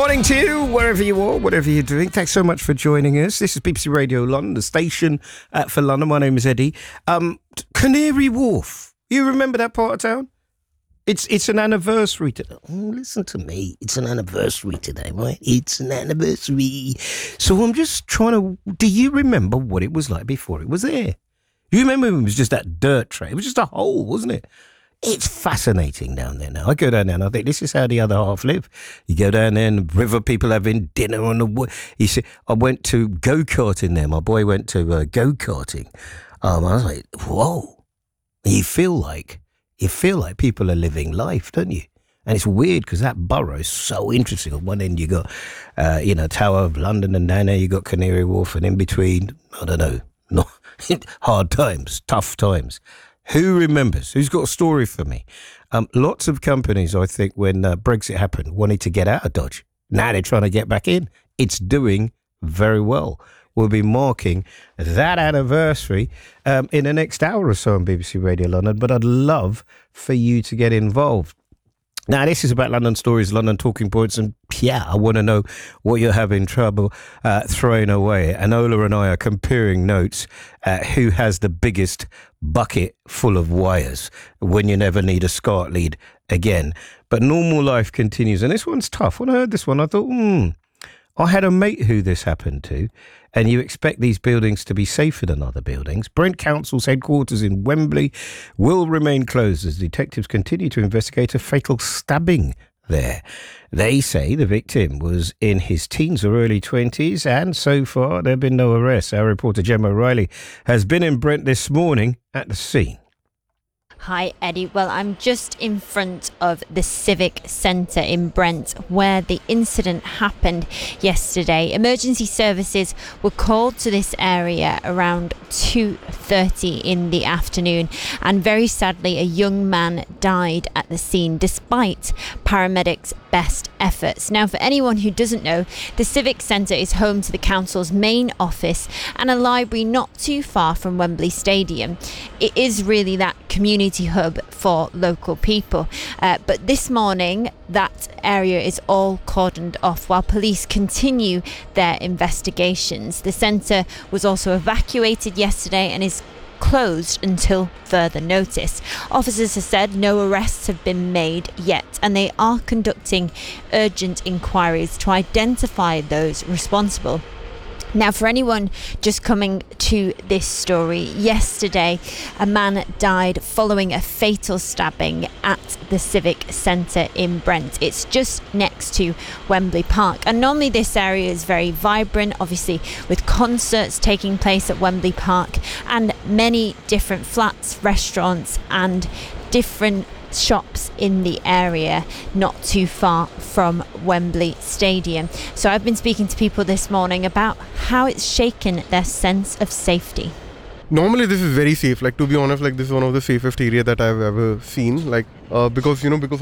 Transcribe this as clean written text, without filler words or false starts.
Morning to you, wherever you are, whatever you're doing. Thanks so much for joining us. This is BBC Radio London, the station for London. My name is Eddie. Canary Wharf. You remember that part of town? It's an anniversary today. Oh, listen to me. It's an anniversary today, right? It's an anniversary. So I'm just trying to... Do you remember what it was like before it was there? You remember when it was just that dirt track? It was just a hole, wasn't it? It's fascinating down there now. I go down there and I think this is how the other half live. You go down there and the river people having dinner on the wood. You see, I went to go-karting there. My boy went to go-karting. I was like, whoa. You feel like people are living life, don't you? And it's weird because that borough is so interesting. On one end you got, Tower of London, and down there you got Canary Wharf, and in between, I don't know, hard times, tough times. Who remembers? Who's got a story for me? Lots of companies, I think, when Brexit happened, wanted to get out of Dodge. Now they're trying to get back in. It's doing very well. We'll be marking that anniversary in the next hour or so on BBC Radio London, but I'd love for you to get involved. Now, this is about London stories, London talking points, and I want to know what you're having trouble throwing away. And Ola and I are comparing notes who has the biggest bucket full of wires when you never need a SCART lead again. But normal life continues, and this one's tough. When I heard this one, I thought, I had a mate who this happened to, and you expect these buildings to be safer than other buildings. Brent Council's headquarters in Wembley will remain closed as detectives continue to investigate a fatal stabbing there. They say the victim was in his teens or early 20s, and so far there have been no arrests. Our reporter Gemma O'Reilly has been in Brent this morning at the scene. Hi, Eddie. Well, I'm just in front of the Civic Centre in Brent where the incident happened yesterday. Emergency services were called to this area around 2:30 in the afternoon, and very sadly a young man died at the scene despite paramedics' best efforts. Now, for anyone who doesn't know, the Civic Centre is home to the council's main office and a library not too far from Wembley Stadium. It is really that community hub for local people. But this morning, that area is all cordoned off while police continue their investigations. The centre was also evacuated yesterday and is closed until further notice. Officers have said no arrests have been made yet, and they are conducting urgent inquiries to identify those responsible. Now, for anyone just coming to this story, yesterday a man died following a fatal stabbing at the Civic Centre in Brent. It's just next to Wembley Park, and normally this area is very vibrant, obviously with concerts taking place at Wembley Park and many different flats, restaurants and different shops in the area not too far from Wembley Stadium. So I've been speaking to people this morning about how it's shaken their sense of safety. Normally this is very safe, to be honest, this is one of the safest area that I've ever seen, because